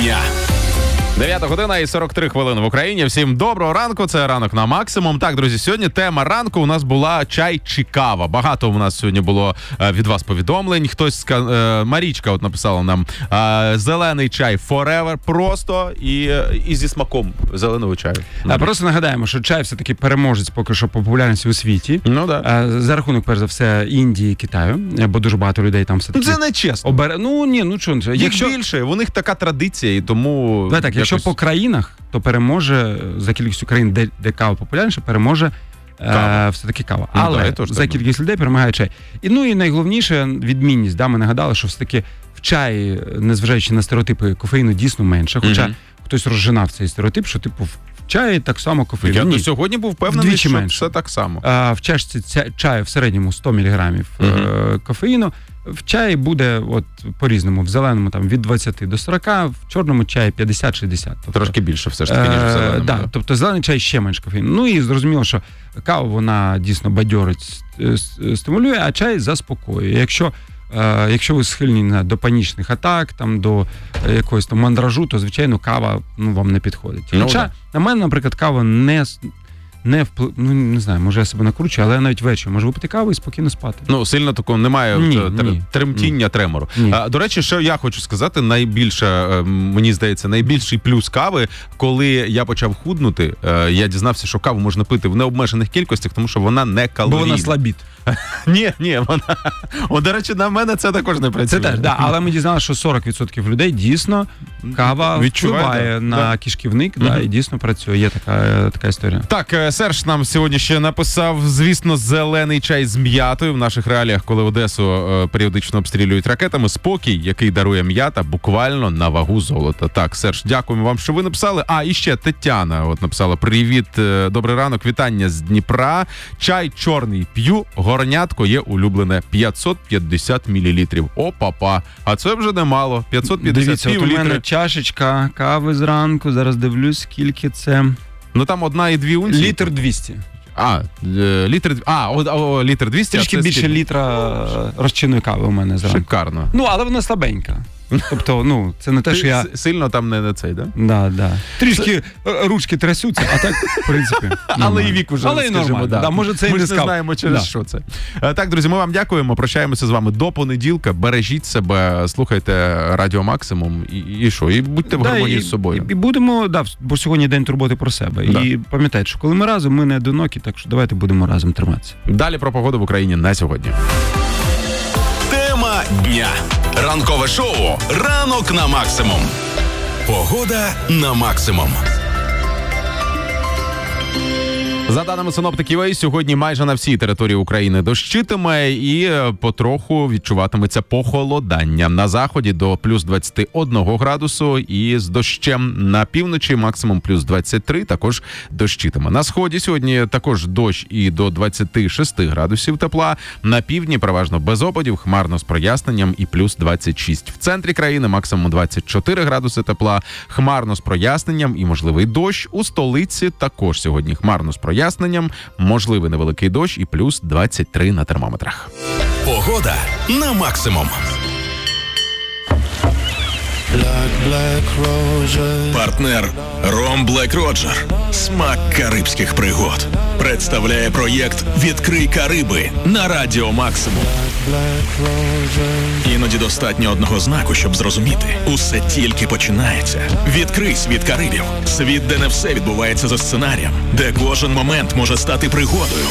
дня. 9 година і 43 хвилини в Україні. Всім доброго ранку, це «Ранок на максимум». Так, друзі, сьогодні тема ранку у нас була чай чи кава. Багато у нас сьогодні було від вас повідомлень. Хтось, Марічка от написала нам, зелений чай forever, просто і зі смаком зеленого чаю. Просто нагадаємо, що чай все-таки переможець поки що по популярності у світі. Ну, да. За рахунок, перш за все, Індії і Китаю, бо дуже багато людей там все-таки... Це не чесно. Якщо більше, у них така традиція, і тому... Давай так, якщо по країнах, то переможе, за кількістю країн, де кава популярніша, переможе все-таки кава. Але за кількість людей перемагає чай. І найголовніше відмінність. Ми нагадали, що все-таки в чаї, незважаючи на стереотипи, кофеїну дійсно менше. Хоча хтось розжинав цей стереотип, що типу в чаї так само кофеїн. Я до сьогодні був впевнений, що менше. Все так само. В чашці чаю в середньому 100 мг кофеїну. В чаї буде по-різному. В зеленому там від 20 до 40, в чорному чаї 50-60. Трошки більше все ж таки, ніж в зеленому. Да, тобто зелений чай ще менш кофеїну. І зрозуміло, що кава, вона дійсно бадьорить, стимулює, а чай заспокоює. Якщо ви схильні до панічних атак, там, до якогось там мандражу, то, звичайно, кава вам не підходить. Хоча, на мене, наприклад, кава не знаю, може я себе накручую, але я навіть ввечері можу випити каву і спокійно спати. Сильно такого немає тремтіння, тремору. До речі, що я хочу сказати, мені здається, найбільший плюс кави, коли я почав худнути, я дізнався, що каву можна пити в необмежених кількостях, тому що вона не калорійна. Бо вона слабіт. Ні, вона... До речі, на мене це також не працює. Це теж, але ми дізналися, що 40% людей дійсно кава впливає на кишківник, і дійсно працює. Є така історія. Так, Серж нам сьогодні ще написав, звісно, зелений чай з м'ятою. В наших реаліях, коли Одесу періодично обстрілюють ракетами, спокій, який дарує м'ята, буквально на вагу золота. Так, Серж, дякуємо вам, що ви написали. І ще Тетяна написала: привіт, добрий ранок, вітання з Дніпра. Чай чорний п'ю, горнятко є улюблене, 550 мл. Опа-па, а це вже немало, 550 Дивіться, пів у літри. мене чашечка кави зранку, зараз дивлюсь, скільки це. Там 1,2 унції. Літр 200. Літр 200. Трішки більше літра розчинної кави у мене зранку. Шикарно. Але вона слабенька. Тобто, це не те, що я... Сильно там не цей, да? Да. Трішки ручки трясуться, а так, в принципі, але і вік уже, скажімо, да. Може, це і не Ми ж не знаємо, через що це. Так, друзі, ми вам дякуємо, прощаємося з вами до понеділка, бережіть себе, слухайте Радіо Максимум і будьте в гармонії з собою. І будемо, бо сьогодні день турботи про себе. І пам'ятайте, що коли ми разом, ми не одинокі, так що давайте будемо разом триматися. Далі про погоду в Україні на сьогодні. Тема дня. Ранкове шоу «Ранок на максимум». Погода на максимум. За даними синоптиків, сьогодні майже на всій території України дощитиме і потроху відчуватиметься похолодання. На заході до плюс 21 градусу і з дощем. На півночі максимум плюс 23, також дощитиме. На сході сьогодні також дощ і до 26 градусів тепла. На півдні переважно без опадів, хмарно з проясненням і плюс 26. В центрі країни максимум 24 градуси тепла, хмарно з проясненням і можливий дощ. У столиці також сьогодні хмарно з проясненням, можливий невеликий дощ і плюс 23 на термометрах. Погода на максимум. Партнер Ром Блек Роджер. Смак карибських пригод. Представляє проєкт «Відкрий Кариби» на Радіо Максимум. Іноді достатньо одного знаку, щоб зрозуміти. Усе тільки починається. Відкрий світ Карибів. Світ, де не все відбувається за сценарієм. Де кожен момент може стати пригодою.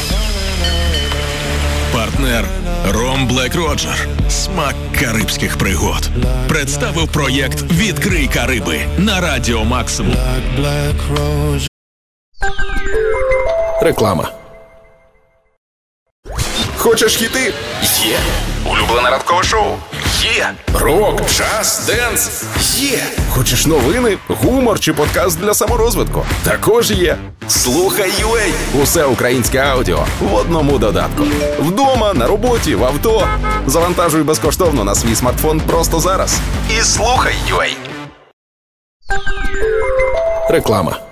Партнер Ром Блек Роджер. Смак карибських пригод. Представив проєкт «Відкрий Кариби» на Радіо Максимум. Реклама. Хочеш хіти? Є. Улюблене ранкове шоу? Є. Рок, джаз, денс? Є. Хочеш новини, гумор чи подкаст для саморозвитку? Також є. Слухай UA. Усе українське аудіо в одному додатку. Вдома, на роботі, в авто. Завантажуй безкоштовно на свій смартфон просто зараз. І слухай UA. Реклама.